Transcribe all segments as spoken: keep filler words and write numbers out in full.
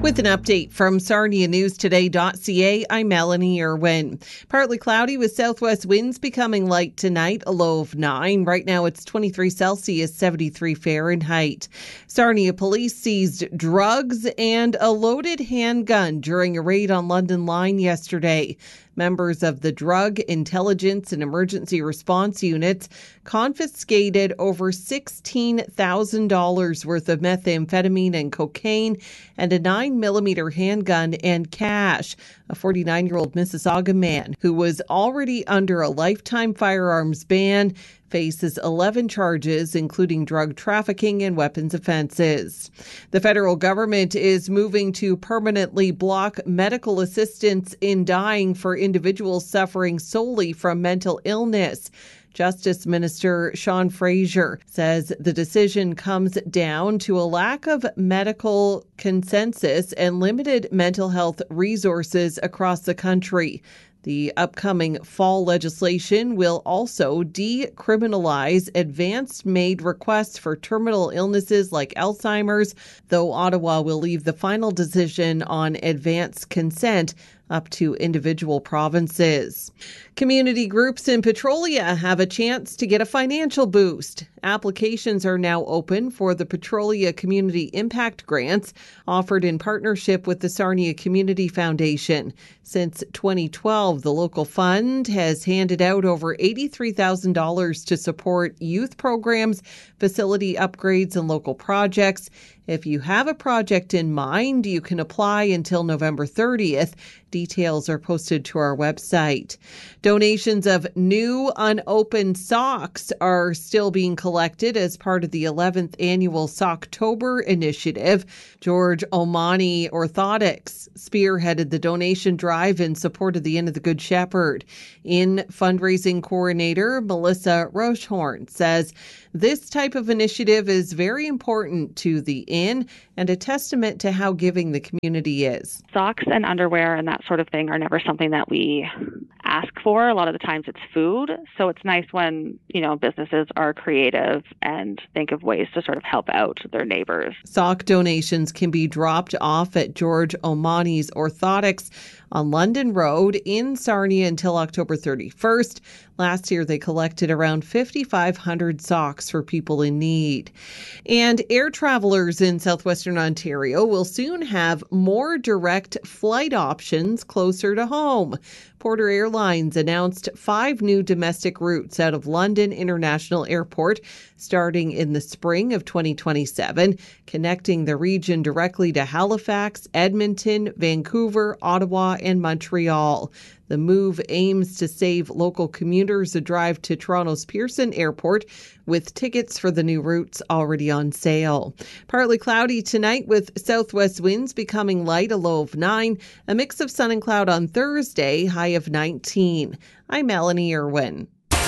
With an update from Sarnia News Today dot c a, I'm Melanie Irwin. Partly cloudy with southwest winds becoming light tonight, a low of nine. Right now it's twenty-three Celsius, seventy-three Fahrenheit. Sarnia police seized drugs and a loaded handgun during a raid on London Line yesterday. Members of the Drug, Intelligence and Emergency Response Units confiscated over sixteen thousand dollars worth of methamphetamine and cocaine and a nine millimeter handgun and cash. A forty-nine-year-old Mississauga man who was already under a lifetime firearms ban faces eleven charges, including drug trafficking and weapons offenses. The federal government is moving to permanently block medical assistance in dying for individuals suffering solely from mental illness. Justice Minister Sean Fraser says the decision comes down to a lack of medical consensus and limited mental health resources across the country. The upcoming fall legislation will also decriminalize advance-made requests for terminal illnesses like Alzheimer's, though Ottawa will leave the final decision on advance consent up to individual provinces. Community groups in Petrolia have a chance to get a financial boost. Applications are now open for the Petrolia Community Impact Grants offered in partnership with the Sarnia Community Foundation. Since twenty twelve, the local fund has handed out over eighty-three thousand dollars to support youth programs, facility upgrades, and local projects. If you have a project in mind, you can apply until November thirtieth. Details are posted to our website. Donations of new unopened socks are still being collected as part of the eleventh annual Socktober initiative. George Omani Orthotics spearheaded the donation drive in support of the Inn of the Good Shepherd. In fundraising coordinator Melissa Rochehorn says this type of initiative is very important to the Inn and a testament to how giving the community is. Socks and underwear and that sort of thing are never something that we ask for. A lot of the times it's food. So it's nice when, you know, businesses are creative and think of ways to sort of help out their neighbors. Sock donations can be dropped off at George Omani's Orthotics on London Road in Sarnia until October thirty-first. Last year, they collected around fifty-five hundred socks for people in need. And air travelers in southwestern Ontario will soon have more direct flight options closer to home. Porter Airlines announced five new domestic routes out of London International Airport starting in the spring of twenty twenty-seven, connecting the region directly to Halifax, Edmonton, Vancouver, Ottawa, and Montreal. The move aims to save local commuters a drive to Toronto's Pearson Airport, with tickets for the new routes already on sale. Partly cloudy tonight with southwest winds becoming light, a low of nine. A mix of sun and cloud on Thursday, high of nineteen. I'm Melanie Irwin.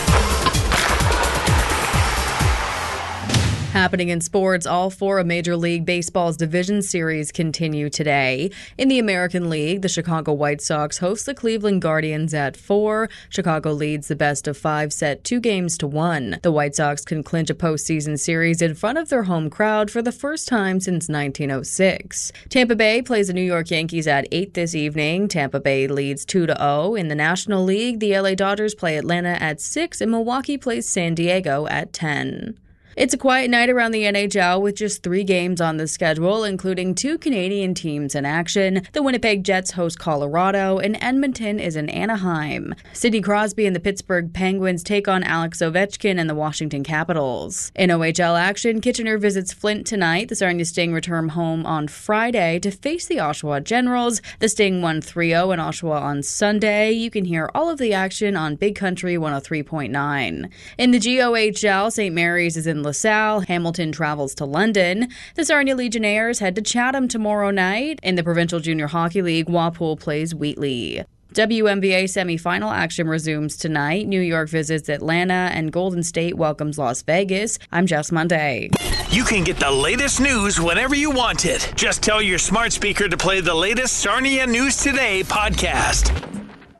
Happening in sports, all four of Major League Baseball's division series continue today. In the American League, the Chicago White Sox host the Cleveland Guardians at four. Chicago leads the best of five set two games to one. The White Sox can clinch a postseason series in front of their home crowd for the first time since nineteen oh six. Tampa Bay plays the New York Yankees at eight this evening. Tampa Bay leads two to oh. In the National League, the L A Dodgers play Atlanta at six and Milwaukee plays San Diego at ten. It's a quiet night around the N H L with just three games on the schedule, including two Canadian teams in action. The Winnipeg Jets host Colorado, and Edmonton is in Anaheim. Sidney Crosby and the Pittsburgh Penguins take on Alex Ovechkin and the Washington Capitals. In O H L action, Kitchener visits Flint tonight. The Sarnia Sting return home on Friday to face the Oshawa Generals. The Sting won three oh in Oshawa on Sunday. You can hear all of the action on Big Country one oh three point nine. In the G O H L, Saint Mary's is in LaSalle. Hamilton travels to London. The Sarnia Legionnaires head to Chatham tomorrow night. In the Provincial Junior Hockey League, Walpole plays Wheatley. W N B A semifinal action resumes tonight. New York visits Atlanta and Golden State welcomes Las Vegas. I'm Jess Monday. You can get the latest news whenever you want it. Just tell your smart speaker to play the latest Sarnia News Today podcast.